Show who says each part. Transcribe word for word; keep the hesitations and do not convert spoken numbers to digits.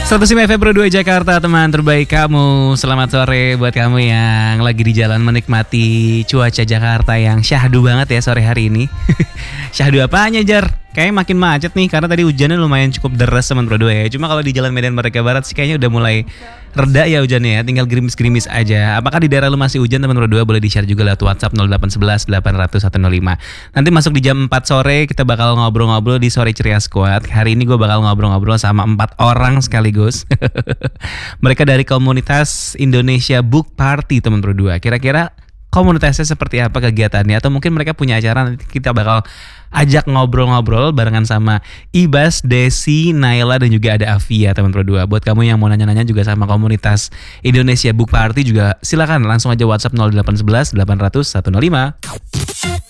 Speaker 1: seratus lima F M Pro dua Jakarta, teman terbaik kamu. Selamat sore buat kamu yang lagi di jalan menikmati cuaca Jakarta yang syahdu banget ya sore hari ini. Syahdu apanya, Jar? Kayaknya makin macet nih karena tadi hujannya lumayan cukup deras, teman Pro dua ya. Cuma kalau di Jalan Medan Merdeka Barat sih kayaknya udah mulai reda ya hujannya ya, tinggal gerimis-gerimis aja. Apakah di daerah lu masih hujan, teman Pro dua? Boleh di-share juga lewat WhatsApp nol delapan satu satu delapan nol nol satu nol lima. Nanti masuk di jam empat sore kita bakal ngobrol-ngobrol di Sore Ceria Squad. Hari ini gue bakal ngobrol-ngobrol sama empat orang sekaligus. Mereka dari komunitas Indonesia Book Party, teman Pro dua. Kira-kira komunitasnya seperti apa kegiatannya, atau mungkin mereka punya acara, nanti kita bakal ajak ngobrol-ngobrol barengan sama Ibas, Desi, Naila, dan juga ada Avia, teman Pro dua. Buat kamu yang mau nanya-nanya juga sama komunitas Indonesia Book Party juga silakan langsung aja WhatsApp nol delapan satu satu delapan nol nol satu nol lima.